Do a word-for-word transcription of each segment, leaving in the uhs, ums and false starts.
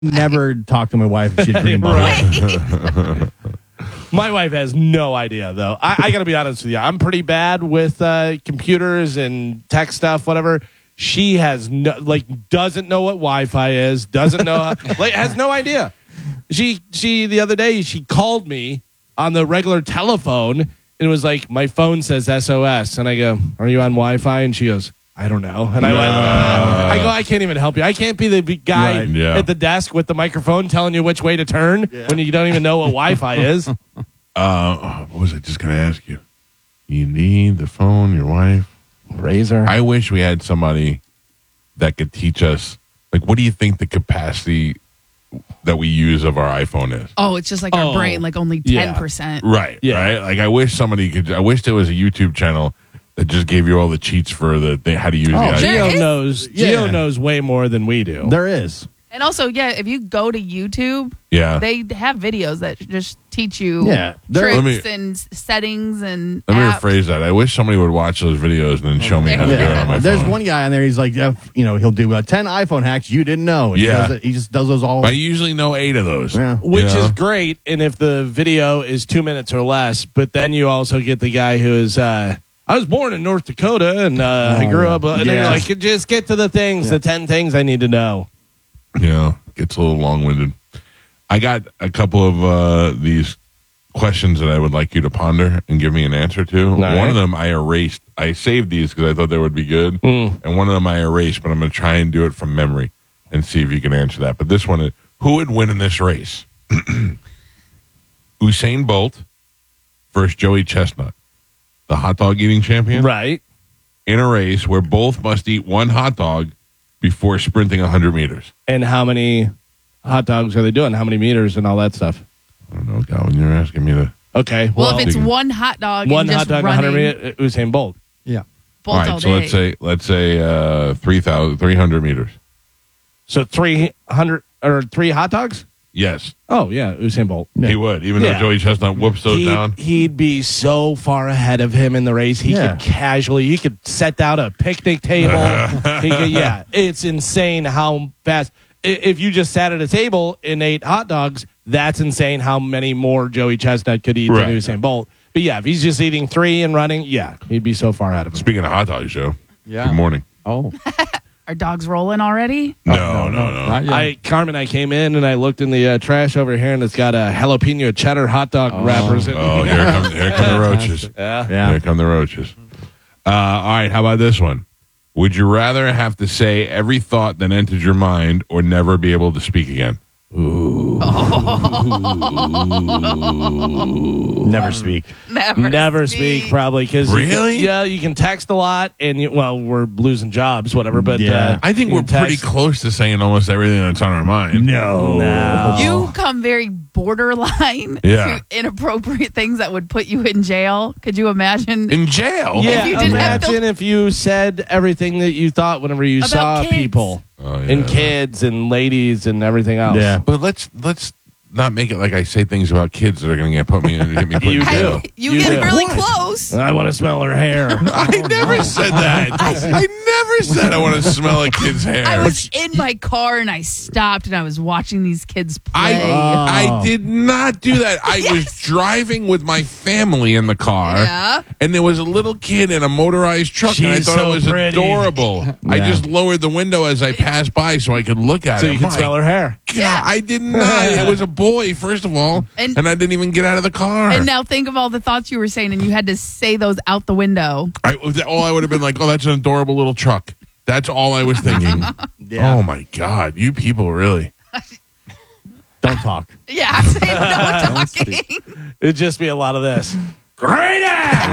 never talk to my wife if she'd bring Right. My wife has no idea, though. I, I got to be honest with you. I'm pretty bad with uh, computers and tech stuff, whatever. She has no, like, doesn't know what Wi-Fi is, doesn't know, how, like, has no idea. She, she, the other day, she called me on the regular telephone and was like, my phone says S O S. And I go, are you on Wi-Fi? And she goes, I don't know. And I went, uh, I go, I can't even help you. I can't be the big guy Right, yeah. at the desk with the microphone telling you which way to turn Yeah. when you don't even know what Wi-Fi is. Uh, what was I just going to ask you? You need the phone, your wife. Razor. I wish we had somebody that could teach us. Like, what do you think the capacity that we use of our iPhone is? Oh, it's just like our Oh, brain, like only yeah. ten percent. Right. Yeah. Right. Like, I wish somebody could. I wish there was a YouTube channel that just gave you all the cheats for the thing, how to use Oh, the there iPhone. Gio is- knows. Yeah. Gio knows way more than we do. There is. And also, yeah, if you go to YouTube, Yeah. they have videos that just teach you Yeah. There- Let tricks me- and s- settings and Let me apps. rephrase that. I wish somebody would watch those videos and then show me how to do it on my There's phone. one guy on there. He's like, uh, you know, he'll do uh, ten iPhone hacks you didn't know. And Yeah. He, does it, he just does those all. I usually know eight of those. Yeah. Which You know? is great, and if the video is two minutes or less, but then you also get the guy who is, uh, I was born in North Dakota, and uh, I Oh, grew yeah. up, uh, and then you're Yeah. like, just get to the things, the ten things I need to know. Yeah, gets a little long-winded. I got a couple of uh, these questions that I would like you to ponder and give me an answer to. One right. of them I erased. I saved these because I thought they would be good, Mm. and one of them I erased. But I'm going to try and do it from memory and see if you can answer that. But this one is: who would win in this race? Usain Bolt versus Joey Chestnut, the hot dog eating champion, Right. in a race where both must eat one hot dog before sprinting one hundred meters. And how many hot dogs are they doing? How many meters and all that stuff? I don't know, Calvin. You're asking me to. Okay. Well, Well, if it's Well, one hot dog, one and hot just dog, running one hundred meters, Usain Bolt. Yeah. Bolt all right, all so day. let's say let's say uh, three thousand three hundred meters. So three hundred or three hot dogs? Yes, Oh, yeah, Usain Bolt. he would. Even Yeah. though Joey Chestnut whoops those He'd, down. he'd be so far ahead of him in the race. He Yeah. could casually, he could set down a picnic table. he could, yeah, it's insane how fast. i- If you just sat at a table and ate hot dogs, that's insane how many more Joey Chestnut could eat Right. than Usain Bolt. But yeah, if he's just eating three and running, yeah, he'd be so far ahead of him. Speaking of hot dogs, Joe. Yeah. Good morning. Oh. Are dogs rolling already? No, no, no. no. Not yet. I Carmen, I came in and I looked in the uh, trash over here, and it's got a jalapeno cheddar hot dog wrappers. In Oh, here come here come the roaches. yeah. yeah. Here come the roaches. Uh, all right, how about this one? Would you rather have to say every thought that entered your mind, or never be able to speak again? Never speak. Never, Never speak, probably because Really? yeah, you can text a lot, and you, well, we're losing jobs, whatever. But Yeah. uh, I think you we're can pretty text- close to saying almost everything that's on our mind. No. No. You come very borderline Yeah. to inappropriate things that would put you in jail. Could you imagine? In jail? Yeah, If you didn't have imagine to- if you said everything that you thought whenever you About saw kids. people Oh, yeah. and kids and ladies and everything else. Yeah. But let's let's not make it like I say things about kids that are going to get put me in, get me put You in do. jail. you, You get do. really What? close. I want to smell her hair. I never said that. I never said I want to smell a kid's hair. I was in my car and I stopped and I was watching these kids I play. I did not do that. I was driving with my family in the car, Yeah. and there was a little kid in a motorized truck, and I She's thought so it was pretty. adorable. I Yeah. just lowered the window as I passed by so I could look at so it. you can My smell her hair. God, Yeah. I did not. It was a boy, first of all, and, And- I didn't even get out of the car. And now think of all the thoughts you were saying, and you had to say those out the window. I, all I would have been like, "Oh, that's an adorable little truck." That's all I was thinking. Yeah. Oh my God, you people really. Don't talk. Yeah, I'm saying no talking. It'd just be a lot of this. Great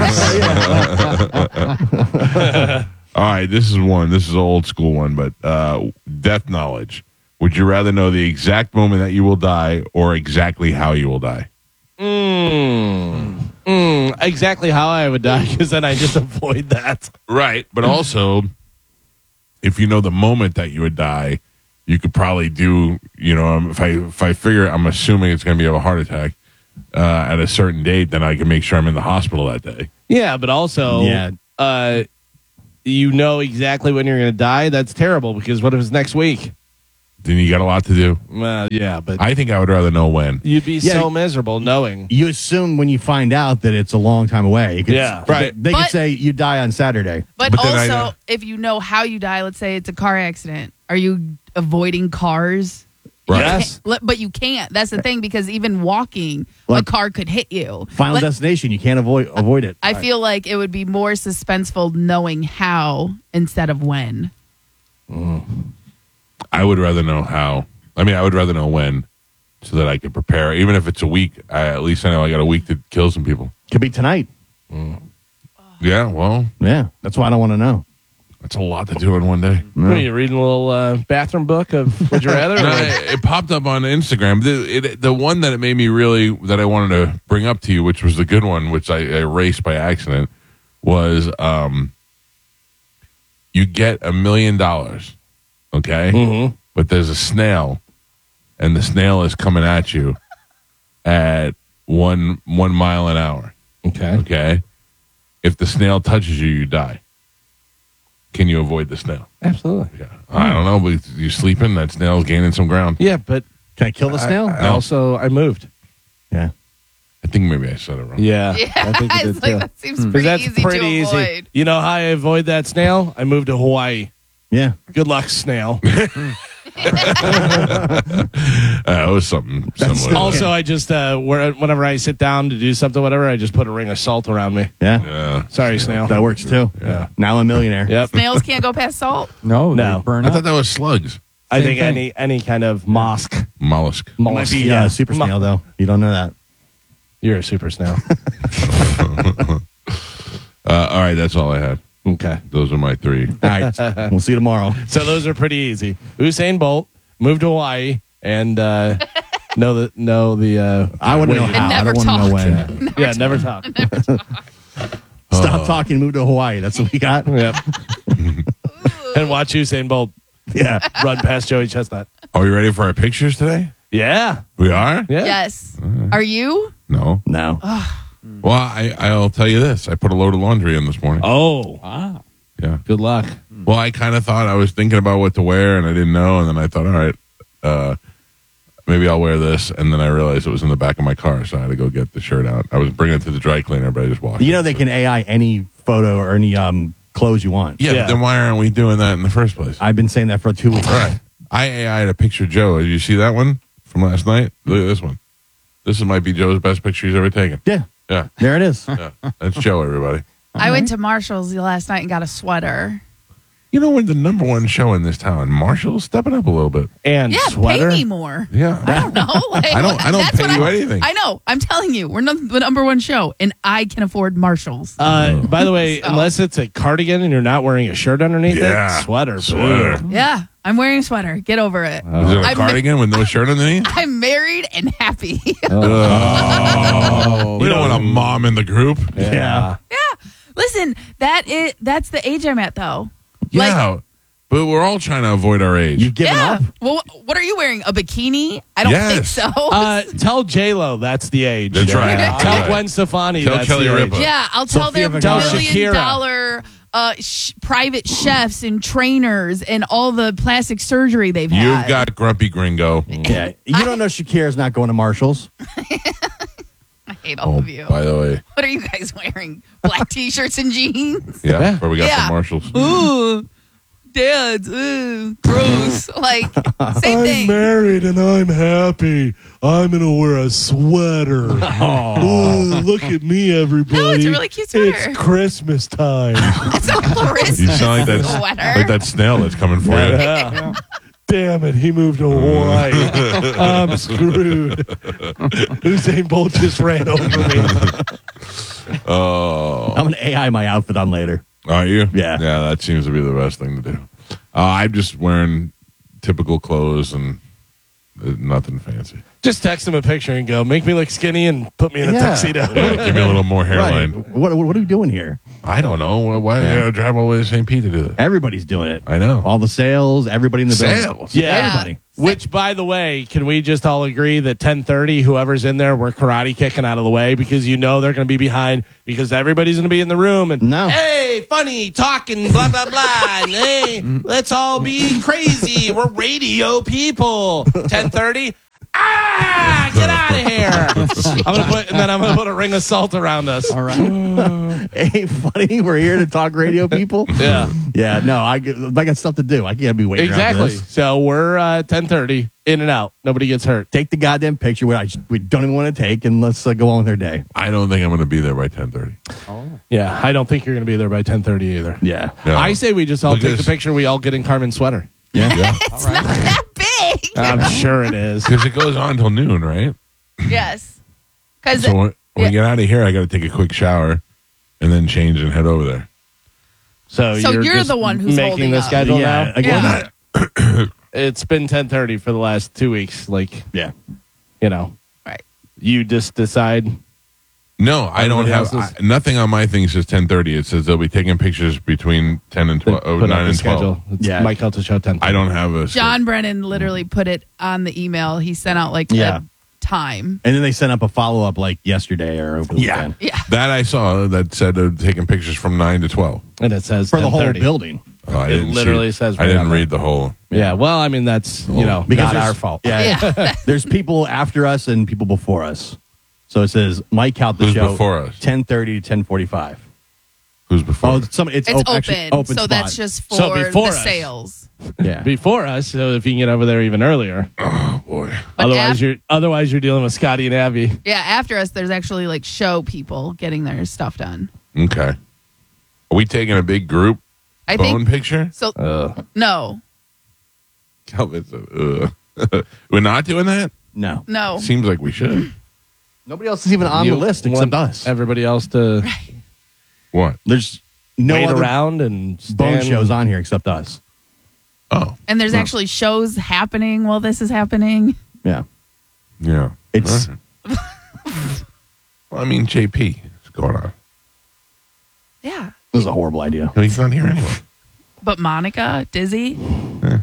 ass. All right, this is one. This is an old school one, but uh, death knowledge. Would you rather know the exact moment that you will die or exactly how you will die? Mm, mm, exactly how I would die, because then I just avoid that. Right, but also, if you know the moment that you would die, you could probably do. You know, um, if I if I figure, I'm assuming it's going to be a heart attack uh, at a certain date, then I can make sure I'm in the hospital that day. Yeah, but also, Yeah. uh, you know exactly when you're going to die. That's terrible, because what if it's next week? then you got a lot to do. Well, yeah, but I think I would rather know when. you'd be Yeah. so miserable knowing. You assume when you find out that it's a long time away. You could- Yeah. Right. They, they could But- say you die on Saturday. But, But then I also, know- if you know how you die, let's say it's a car accident, are you avoiding cars? Right. Yes. Can't- But you can't. That's the thing, because even walking, a Like- car could hit you. Final Like, destination. You can't avoid avoid it. I feel like it would be more suspenseful knowing how instead of when. I would rather know how. I mean, I would rather know when so that I could prepare. Even if it's a week, I, at least I know I got a week to kill some people. Could be tonight. Yeah, well, Yeah, that's why I don't want to know. that's a lot to do in one day. What, are you reading a little uh, bathroom book of Would You Rather? No, or- it, it popped up on Instagram. The, it, the one that it made me really, that I wanted to bring up to you, which was the good one, which I erased by accident, was um, you get a million dollars, okay? Mhm. But there's a snail, and the snail is coming at you at one one mile an hour, Okay. okay? If the snail touches you, you die. Can you avoid the snail? Absolutely. Yeah. I don't know, but you sleeping, that snail's gaining some ground. Yeah, but Can I kill the snail? I, I also I moved. yeah. I think maybe I said it wrong. Yeah, Yeah, I think you did it's like, too. that seems Because pretty that's easy pretty to easy. avoid. You know how I avoid that snail? I moved to Hawaii. Yeah. Good luck, snail. Uh, it was something similar. Also, I just uh, where, whenever I sit down to do something, whatever, I just put a ring of salt around me. Yeah. Yeah. Sorry, snail. That works too. Yeah. Now I'm a millionaire. Yep. Snails can't go past salt. No, No. they burn I up. thought that was slugs. I Same think thing. any any kind of mosque. Mollusk. It might Mollusk. be yeah, a super Mo- snail though. You don't know that. You're a super snail. Uh, all right, that's all I had. Okay. Those are my three. All right. We'll see you tomorrow. So those are pretty easy. Usain Bolt moved to Hawaii and uh, know the know the. Uh, I want to know way- how. I never don't want to know talk. when. Yeah, never talk. Stop talking. Move to Hawaii. That's what we got. Yep. And watch Usain Bolt Yeah. run past Joey Chestnut. Are we ready for our pictures today? Yeah. We are? Yeah. Yes. Are you? No. No. Well, I, I'll tell you this. I put a load of laundry in this morning. Oh, Wow. Yeah. good luck. Well, I kind of thought I was thinking about what to wear, and I didn't know. And then I thought, all right, uh, maybe I'll wear this. And then I realized it was in the back of my car, so I had to go get the shirt out. I was bringing it to the dry cleaner, but I just washed You it. know they can A I any photo or any um clothes you want. Yeah, Yeah. but then why aren't we doing that in the first place? I've been saying that for two weeks. All right. I A I'd a picture of Joe. Did you see that one from last night? Look at this one. This might be Joe's best picture he's ever taken. Yeah. Yeah. There it is. Yeah. That's Joe, everybody. I went to Marshall's last night and got a sweater. You know, we're the number one show in this town. Marshall's stepping up a little bit. And Yeah, sweater. pay me more. Yeah. I don't know. Like, I don't- I don't that's pay what you I- anything. I know. I'm telling you, we're not the number one show, and I can afford Marshalls. Uh, by the way, So- unless it's a cardigan and you're not wearing a shirt underneath Yeah. it, sweater. Sweater. boo. Yeah, I'm wearing a sweater. Get over it. Is it a I'm- cardigan with no shirt underneath? I'm married and happy. Oh, we don't want a mom in the group. Yeah. Listen, that is that's the age I'm at, though. Yeah. But we're all trying to avoid our age. You've given yeah. up? Well, what are you wearing? A bikini? I don't think Yes. so. Uh, tell J Lo that's the age. That's right. Tell That's right. Gwen Stefani Tell that's Kelly the Ripa. age. yeah, I'll tell Sophia their Vergara. million Shakira. dollar uh, sh- private chefs and trainers and all the plastic surgery they've had. You've got Grumpy Gringo. Yeah. You don't know Shakira's not going to Marshall's. I hate all Oh, of you. by the way. What are you guys wearing? Black t-shirts and jeans? Yeah. Yeah. Where we got Yeah. some Marshalls. Ooh, dads, ooh, gross. Like, same thing. married and I'm happy. I'm gonna wear a sweater. Oh, look at me, everybody! No, it's a really cute sweater. It's Christmas time. That's a Christmas You sound like that, sweater. like that snail that's coming for you. Yeah. Damn it, he moved to Hawaii. I'm screwed. Usain Bolt just ran over me. Oh. I'm going to A I my outfit on later. Are you? Yeah. Yeah, that seems to be the best thing to do. Uh, I'm just wearing typical clothes and uh, nothing fancy. Just text him a picture and go, make me look skinny and put me in a Yeah. tuxedo. Yeah, give me a little more Right. hairline. What, what are we doing here? I don't know. Why- Why Yeah. you gotta drive all the way to Saint Pete to do this? Everybody's doing it. I know. All the sales, everybody in the building. Sales? Yeah. Everybody. Which, by the way, can we just all agree that ten thirty, whoever's in there, we're karate kicking out of the way because you know they're going to be behind because everybody's going to be in the room and No. hey, funny, talking, blah blah blah. And, hey, let's all be crazy. We're radio people. ten thirty. Ah, get out of here! I'm gonna put, and then I'm gonna put a ring of salt around us. All right. Hey, funny. We're here to talk radio, people. Yeah, Yeah. No, I, get- I got stuff to do. I can't be waiting around for exactly. this. So we're uh, ten thirty, in and out. Nobody gets hurt. Take the goddamn picture, which I just, we don't even want to take, and let's uh, go on with our day. I don't think I'm going to be there by ten thirty. Yeah, I don't think you're gonna be there by ten thirty either. Yeah. No. I say we just all Look at take the this. picture. We all get in Carmen's sweater. Yeah. Yeah. It's not that big. I'm sure it is. Because it goes on till noon, right? Yes. Because So when, when yeah. we get out of here, I got to take a quick shower and then change and head over there. So, So you're just the one who's making holding the up. schedule Yeah. now. Again, Yeah. It's been ten thirty for the last two weeks. Like, Yeah. you know, Right. you just decide. No, I don't Everybody have else is- I, nothing on my thing says ten thirty. It says they'll be taking pictures between ten and twelve, oh, put up nine the and schedule. twelve. It's Yeah. Mike Kelta Show ten. I don't have a John Brennan literally put it on the email. He sent out like Yeah. a time. And then they sent up a follow up like yesterday or over the Yeah. weekend. Yeah. that I saw that said uh, taking pictures from nine to twelve. and it says For the whole ten thirty. building. Oh, I It didn't literally see, says I right didn't on there. read the whole. Yeah, well, I mean that's you know Because not there's- our fault. Yeah. There's people after us and people before us. So it says Mike out the Who's show before us? ten thirty to ten forty-five. Who's before? Oh, it's some it's, It's op- open. actually open so spot. that's just for So before the us. sales. yeah. Before us, so if you can get over there even earlier. oh boy. But otherwise, af- you're otherwise you're dealing with Scotty and Abby. Yeah, after us, there's actually like show people getting their stuff done. Okay. Are we taking a big group I phone think picture? so. Uh, No, Calvin's, uh, we're not doing that. No. no. Seems like we should. Nobody else is even on you the list want except us. Everybody else to What? There's no wait other around and bone stand- shows on here except us. Oh, And there's Well. actually shows happening while this is happening. Yeah. yeah. It's All right. Well, I mean, J P is going on. Yeah. this is a horrible idea. No, he's not here anyway. But Monica, Dizzy, Yeah.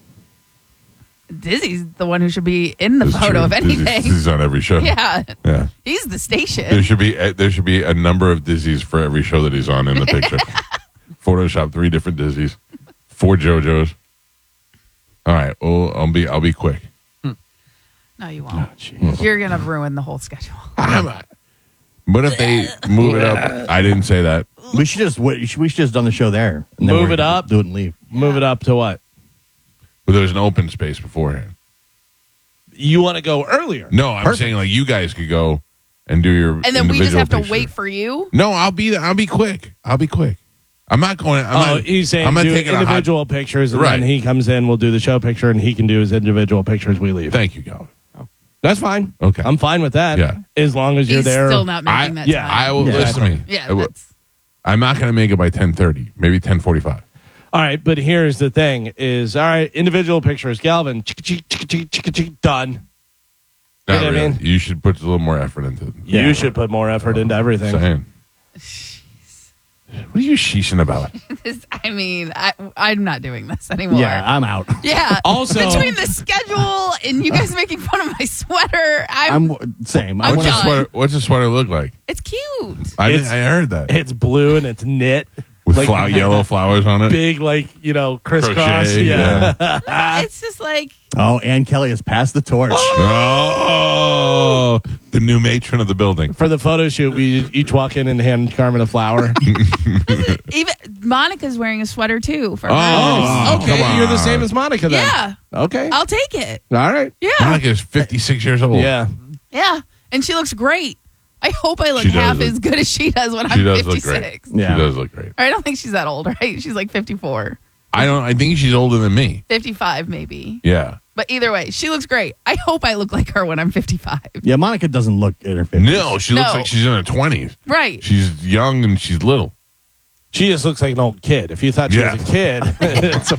Dizzy's the one who should be in the It's photo, true. if Dizzy's- anything. Dizzy's on every show. Yeah. Yeah. He's the There station. should be a, there should be a number of Dizzies for every show that he's on in the picture. Photoshop three different Dizzies, four JoJos. All right. Well, I'll be I'll be quick. No, you won't. Oh, You're going to ruin the whole schedule. What if they move it up? I didn't say that. We should just we should, we should just done the show there. And then Move we're it up. Do it and leave. Move it up to what? But there's an open space beforehand. You want to go earlier? No, I'm Perfect. saying like you guys could go and do your And then we just individual have to picture. wait for you. No, I'll be I'll be quick. I'll be quick. I'm not going. I'm Oh, not, he's saying I'm not do taking a hot. individual pictures, and Right. then he comes in. We'll do the show picture, and he can do his individual pictures. We leave. Thank you, Calvin. That's fine. Okay. I'm fine with that. Yeah. as long as you're He's there. still not making I- that yeah, time. I will Yeah. listen to me. yeah, I will- that's, I'm not going to make it by ten thirty. Maybe ten forty-five. All right, but here's the thing: is all right. Individual pictures, Galvin. Chicka, chicka, chicka, chicka, chicka, done. Not You know what I really. mean? You should put a little more effort into it. Yeah. You should put more effort into everything. Saying. What are you sheeshing about? this- I mean, I, I'm not doing this anymore. Yeah, I'm out. Yeah. Also- between the schedule and you guys making fun of my sweater, I'm, I'm same. I'm What's the done. sweater? What's the sweater look like? it's cute. I didn't, It's- I heard that It's blue and it's knit with like flower, yellow flowers on it. big, like you know, crisscross. Crochet, yeah. yeah. It's just like, Oh, Ann Kelly has passed the torch. Oh, the new matron of the building. For the photo shoot, we each walk in and hand Carmen a flower. even Monica's wearing a sweater too for Oh. hers. okay, come you're the on. same as Monica then. Yeah. Okay. I'll take it. All right. Yeah. Monica's fifty-six years old. Yeah. Yeah. And she looks great. I hope I look She does half look- as good as she does when She I'm does look fifty-six. great. Yeah. She does look great. I don't think she's that old, right? She's like fifty-four, I don't. I think she's older than me. fifty-five maybe. Yeah. But either way, she looks great. I hope I look like her when I'm fifty-five. Yeah, Monica doesn't look in her fifties. No, she looks No. like she's in her twenties. Right. She's young and she's little. She just looks like an old kid. If you thought she Yeah. was a kid, it's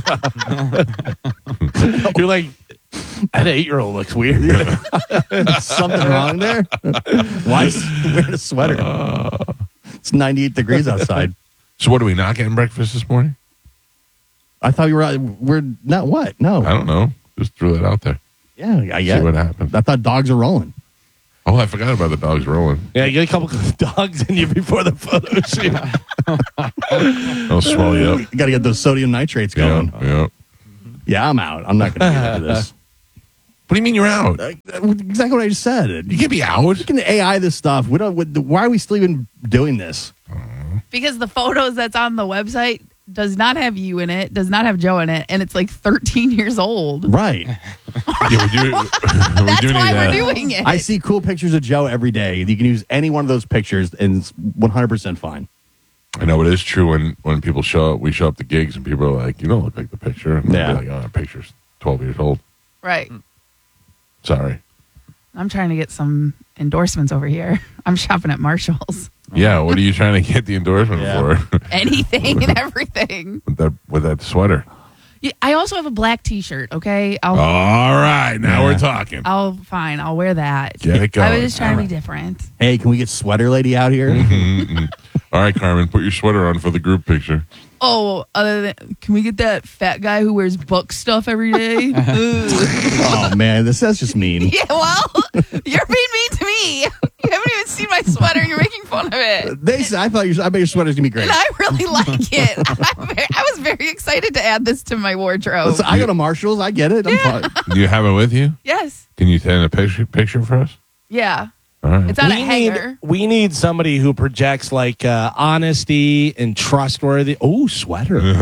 you're like, that eight year old looks weird. Something wrong there? Why is he wearing a sweater? It's ninety-eight degrees outside. So what are we not getting breakfast this morning? I thought you were. We're not what? No. I don't know. Just threw that out there. Yeah, I See get what it. happens. I thought dogs are rolling. Oh, I forgot about the dogs rolling. Yeah, get a couple of dogs in you before the photo shoot. I'll swell you up. You got to get those sodium nitrates Yeah, going. yeah. Yeah, I'm out. I'm not going to get into this. What do you mean you're out? Uh, Exactly what I just said. You can't be out. You can A I this stuff. We don't. Why are we still even doing this? Because the photos that's on the website does not have you in it, does not have Joe in it, and it's like thirteen years old. Right. Yeah, we do, we That's do why need that. we're doing it. I see cool pictures of Joe every day. You can use any one of those pictures, and it's one hundred percent fine. I know it is true when, when people show up, we show up to gigs and people are like, you don't look like the picture. And Yeah. yeah. Like, oh, that picture's twelve years old. Right. Sorry. I'm trying to get some endorsements over here. I'm shopping at Marshall's. Yeah, what are you trying to get the endorsement Yeah. for? Anything and everything. with, that, with that sweater. Yeah, I also have a black T-shirt. Okay, I'll, All right, now Yeah. we're talking. I'll fine. I'll wear that. Get it going. I was just trying All to right. be different. Hey, can we get Sweater Lady out here? Mm-mm. All right, Carmen, put your sweater on for the group picture. Oh, other than, can we get that fat guy who wears buck stuff every day? Ugh. Oh man, this that's just mean. Yeah, well, you're being mean to me. You haven't even seen my sweater, and you're making fun of it. They said I thought your I bet your sweater's gonna be great. And I really like it. I'm very, I was very excited to add this to my wardrobe. Listen, I go to Marshalls. I get it. I'm fine. Do you have it with you? Yes. Can you send a picture picture for us? Yeah. All right. It's on a we hanger. need we need somebody who projects like uh, honesty and trustworthy. Oh, sweater. Here,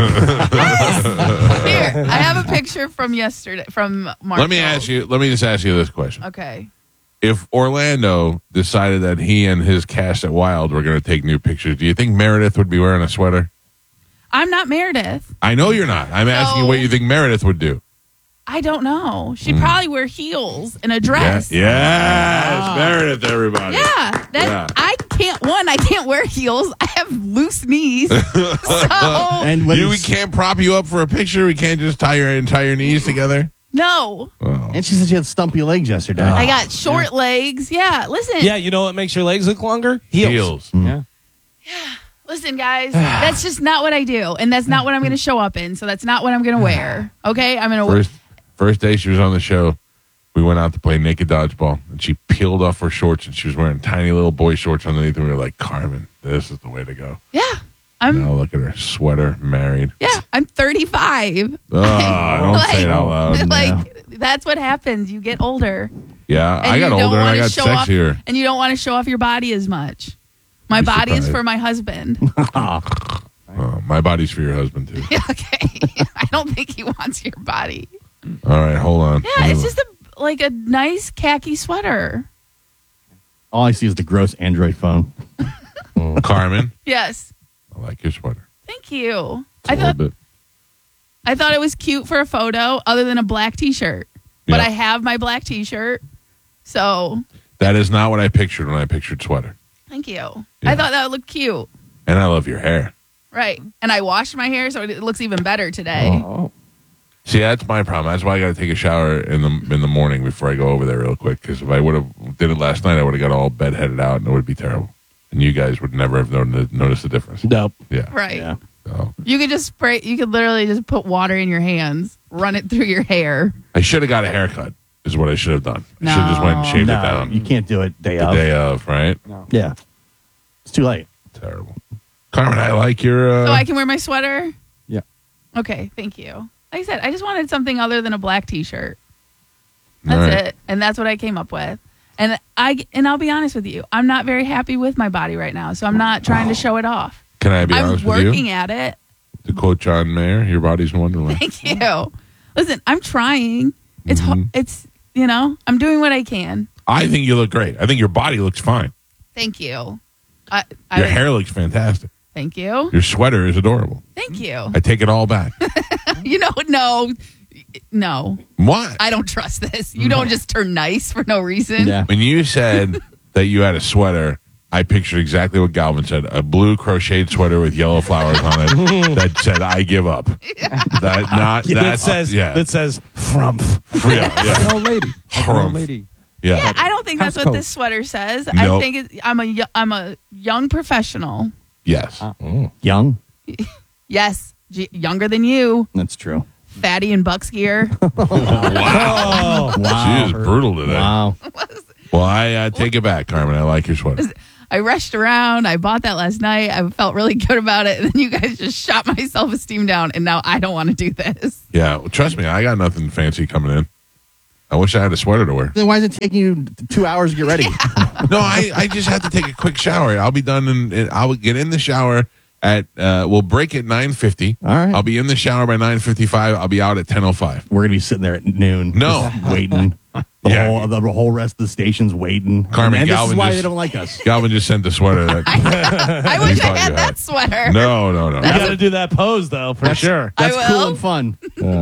I have a picture from yesterday from Marshall. Let me ask you. Let me just ask you this question: Okay. If Orlando decided that he and his cast at Wild were going to take new pictures, do you think Meredith would be wearing a sweater? I'm not Meredith. I know you're not. I'm asking you No. what you think Meredith would do. I don't know. She'd probably wear heels and a dress. Yeah. Yes, Meredith, everybody. Yeah, that Yeah. I can't. One, I can't wear heels. I have loose knees, so And when You, you we s- can't prop you up for a picture. We can't just tie your tie your knees together. no. Oh. and she said she had stumpy legs yesterday. I got short legs. Yeah, listen, Yeah, you know what makes your legs look longer? Heels. Heels. listen, guys. That's just not what I do, and that's not what I'm going to show up in. So that's not what I'm going to wear. Okay, I'm going to wear. First, first day she was on the show, we went out to play naked dodgeball, and she peeled off her shorts, and she was wearing tiny little boy shorts underneath. And we were like, Carmen, this is the way to go. Yeah, I'm. Now look at her, sweater, married. Yeah, I'm thirty-five. Oh, don't say it out loud. Like that's what happens. You get older. Yeah, And I got you don't older and I wanna got show sexier. Off, and you don't want to show off your body as much. My Be body is surprised. for my husband. Oh, my body's for your husband too. Okay, I don't think he wants your body. All right, hold on. Yeah, it's just a like a nice khaki sweater. All I see is the gross Android phone. Carmen. Yes, I like your sweater. thank you. It's a I little thought bit. I thought it was cute for a photo, other than a black T-shirt. But Yeah. I have my black T-shirt, so That is not what I pictured when I pictured sweater. thank you. Yeah. I thought that would look cute. And I love your hair. Right, and I washed my hair, so it looks even better today. Oh. See, that's my problem. That's why I got to take a shower in the in the morning before I go over there real quick. Because if I would have did it last night, I would have got all bedheaded out, and it would be terrible. And you guys would never have known, noticed the difference. Nope. Yeah. Right. Yeah. So, You could just spray. You could literally just put water in your hands, run it through your hair. I should have got a haircut. Is what I should have done. I should have just went and No. shaved it No, down you can't do it day the of. day of. Right. Yeah, it's too late. Terrible. Carmen, I like your. Uh, So I can wear my sweater. Yeah. Okay. Thank you. Like I said, I just wanted something other than a black T-shirt. all That's right. it, and that's what I came up with. And I and I'll be honest with you, I'm not very happy with my body right now, so I'm not trying to show it off. Can I be I'm honest with working you? at it. To quote John Mayer, your body's a wonderland. Thank you. Listen, I'm trying. It's ho Mhm. it's you know I'm doing what I can. I think you look great. I think your body looks fine. Thank you. I, Your I, hair looks fantastic. Thank you. Your sweater is adorable. Thank you. I take it all back. You know, no, no, What? I don't trust this. You don't just turn nice for no reason. Yeah. When you said that you had a sweater, I pictured exactly what Galvin said: a blue crocheted sweater with yellow flowers on it that said "I give up." That not That that says yeah that says frumph. yeah yeah. An old lady. An Harumph. old lady. yeah. Yeah, I don't think that's House what coat. this sweater says. Nope. I think it, I'm a yo- I'm a young professional. Yes. Young. Yes, G- younger than you. That's true. fatty in Bucks gear. Wow. Wow. She is brutal today. Wow. Well, I uh, take it back, Carmen. I like your sweater. I rushed around. I bought that last night. I felt really good about it. And then you guys just shot my self-esteem down. And now I don't want to do this. Yeah, well, trust me, I got nothing fancy coming in. I wish I had a sweater to wear. Then why is it taking you two hours to get ready? No, I, I just have to take a quick shower. I'll be done, in, in, I'll get in the shower at, uh, we'll break at nine fifty. All right. I'll be in the shower by nine fifty-five. I'll be out at ten oh five. We're going to be sitting there at noon. No. just waiting. The, Yeah. whole, the whole rest of the station's waiting. Carmen, and this Galvin is why just- they don't like us. Galvin just sent the sweater. That, I wish I thought had you that had. sweater. no, no, no. You got to do that pose, though, for sure. I That's will. cool and fun.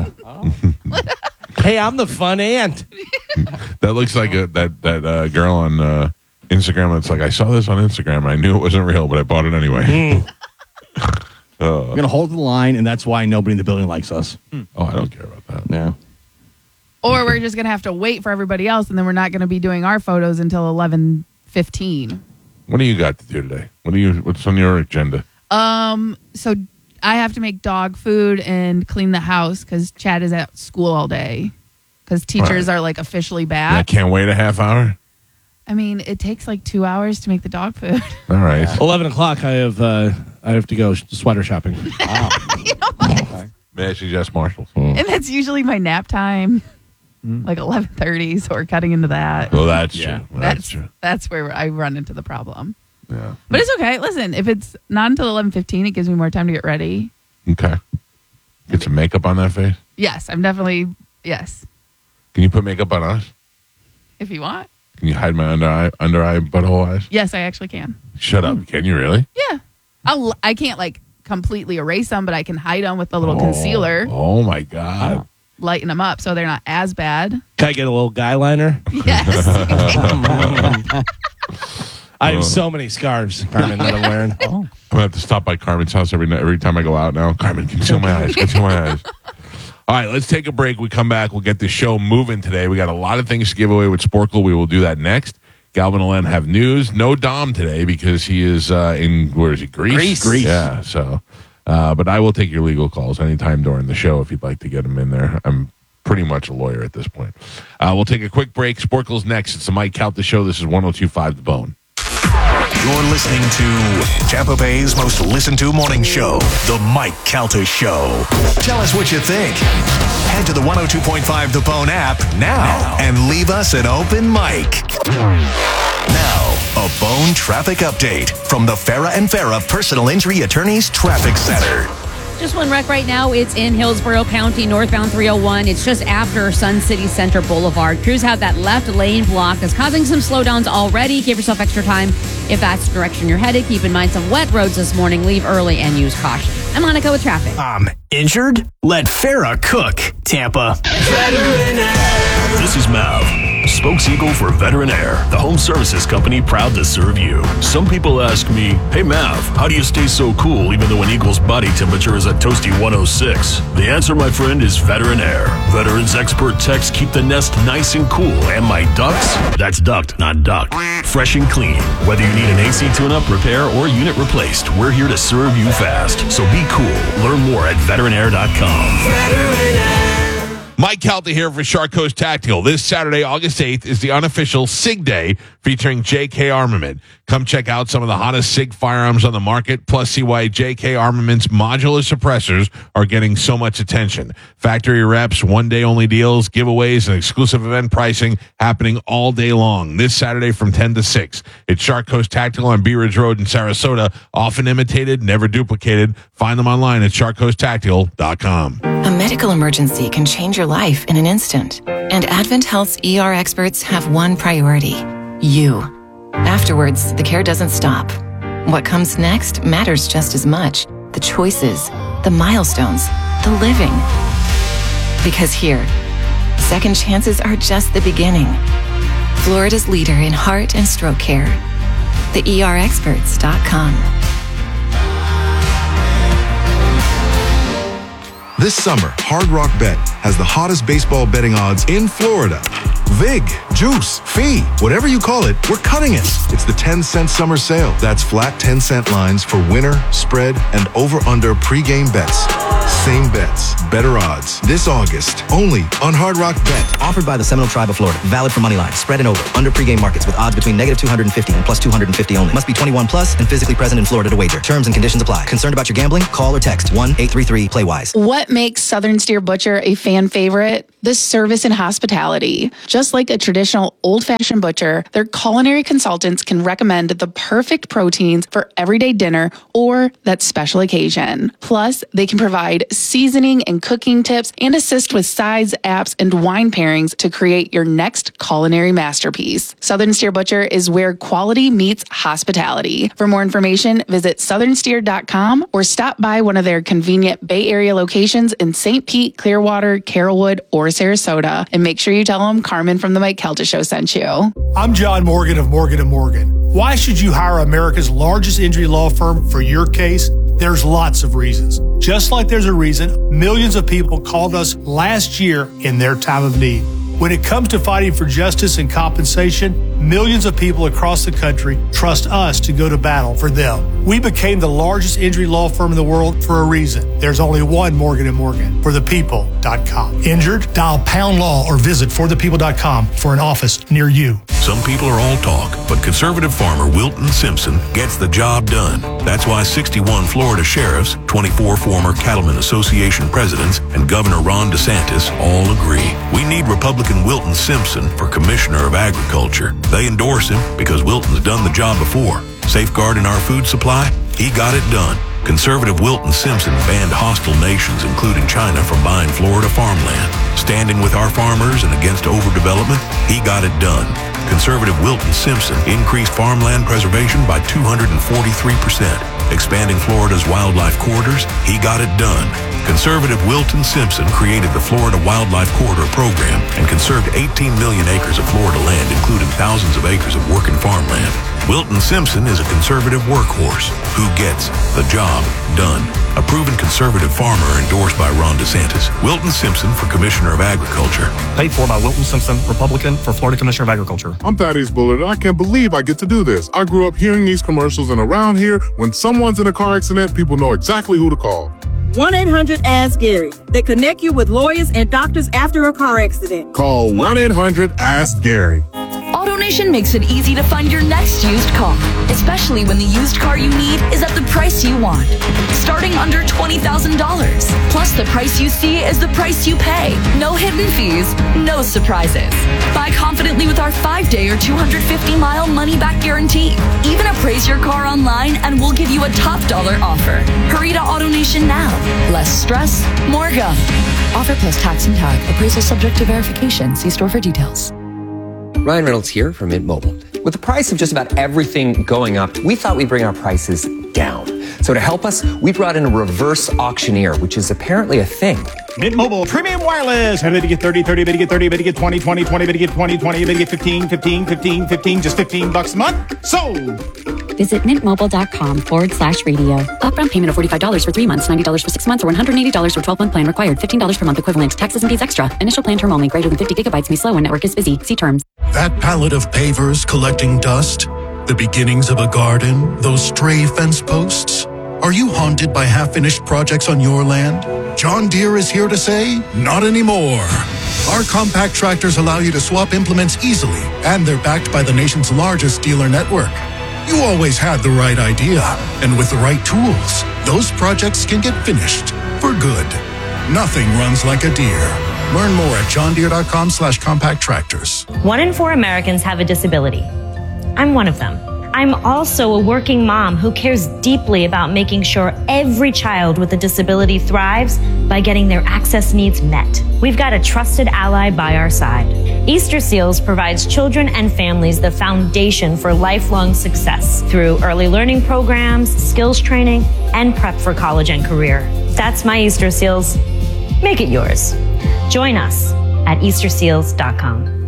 Hey, I'm the fun aunt. That looks like a, that, that uh, girl on uh, Instagram. That's like, I saw this on Instagram. And I knew it wasn't real, but I bought it anyway. We're going to hold the line, and that's why nobody in the building likes us. Oh, I don't care about that. Yeah. Or we're just going to have to wait for everybody else. And then we're not going to be doing our photos until eleven fifteen. What do you got to do today? What do you? What's on your agenda? Um, so I have to make dog food and clean the house because Chad is at school all day because teachers Right. are like officially I back. can't wait a half hour. I mean, it takes like two hours to make the dog food. All right. eleven o'clock, I have uh, I have to go sh- sweater shopping. May I suggest Marshalls? And that's usually my nap time, like eleven thirty. So we're cutting into that. Well, that's Yeah. true. Well, that's, That's true. that's where I run into the problem. Yeah. But it's okay. Listen, if it's not until eleven fifteen, it gives me more time to get ready. Okay. Get some makeup on that face. Yes, I'm definitely yes. Can you put makeup on us? If you want, Can you hide my under eye, under eye, butthole eyes? yes, I actually can. Shut up. Can you really? Yeah, I'll. I can't like completely erase them, but I can hide them with a little concealer, Oh my God. lighten them up so they're not as bad. Can I get a little guy liner? Yes. I have so many scarves, Carmen, that I'm wearing. Oh. I'm gonna have to stop by Carmen's house every night, every time I go out now. Carmen, conceal my eyes. Conceal my eyes. All right, let's take a break. We come back. We'll get the show moving today. We got a lot of things to give away with Sporkle. We will do that next. Galvin and Len have news. No Dom today because he is uh, in, where is he, Greece? Greece. Greece. Yeah, so. Uh, but I will take your legal calls anytime during the show if you'd like to get them in there. I'm pretty much a lawyer at this point. Uh, we'll take a quick break. Sporkle's next. It's the Mike Calta Show. This is one oh two point five The Bone. You're listening to Tampa Bay's most listened to morning show, The Mike Calta Show. Tell us what you think. Head to the one oh two point five The Bone app now and leave us an open mic. Now, a Bone traffic update from the Farah and Farah Personal Injury Attorneys Traffic Center. Just one wreck right now. It's in Hillsborough County, northbound three oh one. It's just after Sun City Center Boulevard. Crews have that left lane blocked. That's causing some slowdowns already. Give yourself extra time if that's the direction you're headed. Keep in mind some wet roads this morning. Leave early and use caution. I'm Monica with traffic. Um, injured? Let Farah cook, Tampa. This is Mav, spokes eagle for Veteran Air, the home services company proud to serve you. Some people ask me, hey Mav, how do you stay so cool even though an eagle's body temperature is a toasty one oh six? The answer, my friend, is Veteran Air. Veterans expert techs keep the nest nice and cool, and my ducts, that's duct, not duck, fresh and clean. Whether you need an A C tune-up, repair, or unit replaced, we're here to serve you fast. So be cool. Learn more at veteran air dot com. Mike Calta here for Shark Coast Tactical. This Saturday, August eighth, is the unofficial SIG Day featuring J K Armament. Come check out some of the hottest SIG firearms on the market, plus see why J K Armament's modular suppressors are getting so much attention. Factory reps, one-day-only deals, giveaways, and exclusive event pricing happening all day long. This Saturday from ten to six. It's Shark Coast Tactical on Bee Ridge Road in Sarasota. Often imitated, never duplicated. Find them online at shark coast tactical dot com. A medical emergency can change your life in an instant. And Advent Health's E R experts have one priority: you. Afterwards, the care doesn't stop. What comes next matters just as much. The choices, the milestones, the living. Because here, second chances are just the beginning. Florida's leader in heart and stroke care. the E R experts dot com. This summer, Hard Rock Bet has the hottest baseball betting odds in Florida. Vig, Juice, Fee, whatever you call it, we're cutting it. It's the ten cent summer sale. That's flat ten cent lines for winner, spread, and over-under pregame bets. Same bets, better odds. This August, only on Hard Rock Bet. Offered by the Seminole Tribe of Florida. Valid for moneyline, spread and over. Under pregame markets with odds between negative two hundred fifty and plus two hundred fifty only. Must be twenty-one plus and physically present in Florida to wager. Terms and conditions apply. Concerned about your gambling? Call or text one eight three three play wise. What makes Southern Steer Butcher a fan favorite? The service and hospitality. Just like a traditional old-fashioned butcher, their culinary consultants can recommend the perfect proteins for everyday dinner or that special occasion. Plus, they can provide seasoning and cooking tips and assist with sides, apps, and wine pairings to create your next culinary masterpiece. Southern Steer Butcher is where quality meets hospitality. For more information, visit southern steer dot com or stop by one of their convenient Bay Area locations in Saint Pete, Clearwater, Carrollwood, or Sarasota. And make sure you tell them Carmen from the Mike Kelta Show sent you. I'm John Morgan of Morgan and Morgan. Why should you hire America's largest injury law firm for your case? There's lots of reasons. Just like there's a reason millions of people called us last year in their time of need. When it comes to fighting for justice and compensation, millions of people across the country trust us to go to battle for them. We became the largest injury law firm in the world for a reason. There's only one Morgan and Morgan, for the people dot com. Injured? Dial pound law or visit for the people dot com for an office near you. Some people are all talk, but conservative farmer Wilton Simpson gets the job done. That's why sixty-one Florida sheriffs, twenty-four former Cattlemen Association presidents, and Governor Ron DeSantis all agree. We need Republican Wilton Simpson for Commissioner of Agriculture. They endorse him because Wilton's done the job before. Safeguarding our food supply? He got it done. Conservative Wilton Simpson banned hostile nations, including China, from buying Florida farmland. Standing with our farmers and against overdevelopment? He got it done. Conservative Wilton Simpson increased farmland preservation by two hundred forty-three percent. Expanding Florida's wildlife corridors? He got it done. Conservative Wilton Simpson created the Florida Wildlife Corridor Program and conserved eighteen million acres of Florida land, including thousands of acres of working farmland. Wilton Simpson is a conservative workhorse who gets the job done. A proven conservative farmer endorsed by Ron DeSantis. Wilton Simpson for Commissioner of Agriculture. Paid for by Wilton Simpson, Republican, for Florida Commissioner of Agriculture. I'm Thaddeus Bullard, and I can't believe I get to do this. I grew up hearing these commercials, and around here, when someone's in a car accident, people know exactly who to call. one eight hundred ask Gary. They connect you with lawyers and doctors after a car accident. Call one eight hundred ask Gary. AutoNation makes it easy to find your next used car, especially when the used car you need is at the price you want. Starting under twenty thousand dollars. Plus, the price you see is the price you pay. No hidden fees, no surprises. Buy confidently with our five-day or two hundred fifty mile money-back guarantee. Even appraise your car online and we'll give you a top dollar offer. Hurry to AutoNation now. Less stress, more go. Offer plus tax and tag. Appraisal subject to verification. See store for details. Ryan Reynolds here from Mint Mobile. With the price of just about everything going up, we thought we'd bring our prices down. So to help us, we brought in a reverse auctioneer, which is apparently a thing. Mint Mobile Premium Wireless. How to get thirty, thirty, better get thirty, better get twenty, twenty, twenty, better get twenty, twenty, better get fifteen, fifteen, fifteen, fifteen, just fifteen bucks a month. Sold. Visit mintmobile.com forward slash radio. Upfront payment of forty-five dollars for three months, ninety dollars for six months, or one hundred eighty dollars for twelve month plan required. fifteen dollars per month equivalent. Taxes and fees extra. Initial plan term only. Greater than fifty gigabytes may slow when network is busy. See terms. That pallet of pavers collecting dust, the beginnings of a garden, those stray fence posts. Are you haunted by half-finished projects on your land? John Deere is here to say, not anymore. Our compact tractors allow you to swap implements easily, and they're backed by the nation's largest dealer network. You always had the right idea, and with the right tools, those projects can get finished for good. Nothing runs like a Deere. Learn more at johndeere.com slash compact tractors. One in four Americans have a disability. I'm one of them. I'm also a working mom who cares deeply about making sure every child with a disability thrives by getting their access needs met. We've got a trusted ally by our side. Easter Seals provides children and families the foundation for lifelong success through early learning programs, skills training, and prep for college and career. That's my Easter Seals. Make it yours. Join us at easter seals dot com.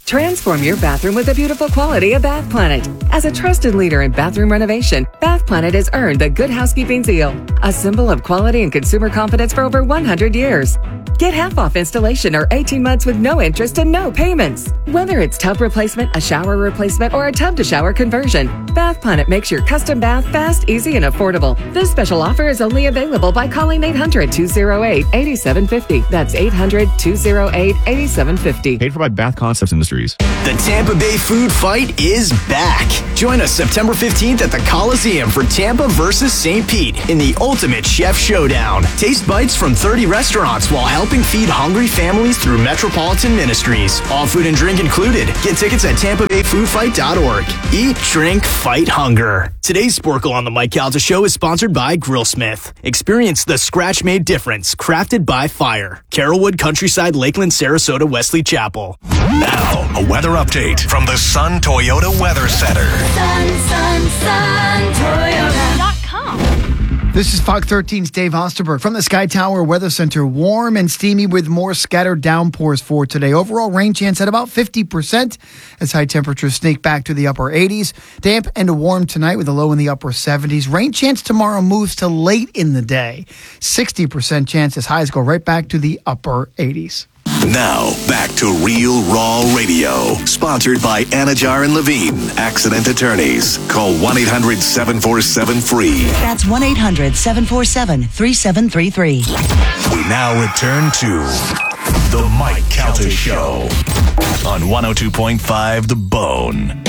Transform your bathroom with the beautiful quality of Bath Planet. As a trusted leader in bathroom renovation, Bath Planet has earned the Good Housekeeping seal, a symbol of quality and consumer confidence for over one hundred years. Get half off installation or eighteen months with no interest and no payments. Whether it's tub replacement, a shower replacement, or a tub to shower conversion, Bath Planet makes your custom bath fast, easy, and affordable. This special offer is only available by calling eight hundred, two oh eight, eight seven five oh. That's eight hundred, two oh eight, eight seven five oh. Paid for by Bath Concepts Industries. The Tampa Bay Food Fight is back. Join us September fifteenth at the Coliseum for Tampa versus Saint Pete in the ultimate chef showdown. Taste bites from thirty restaurants while helping feed hungry families through Metropolitan Ministries. All food and drink included. Get tickets at tampa bay food fight dot org. Eat, drink, fight hunger. Today's Sporkle on the Mike Calta Show is sponsored by Grillsmith. Experience the scratch-made difference, crafted by fire. Carrollwood, Countryside, Lakeland, Sarasota, Wesley Chapel. Now, a weather update from the Sun Toyota Weather Center. Sun, sun, sun, Toyota dot com. This is Fox thirteen's Dave Osterberg from the Sky Tower Weather Center. Warm and steamy with more scattered downpours for today. Overall rain chance at about fifty percent as high temperatures sneak back to the upper eighties. Damp and warm tonight with a low in the upper seventies. Rain chance tomorrow moves to late in the day. sixty percent chance as highs go right back to the upper eighties. Now, back to Real Raw Radio. Sponsored by Anajar and Levine, Accident Attorneys. Call one eight hundred, seven four seven, F R E E. That's one eight hundred, seven four seven, three seven three three. We now return to The Mike Calta Show on one oh two point five The Bone.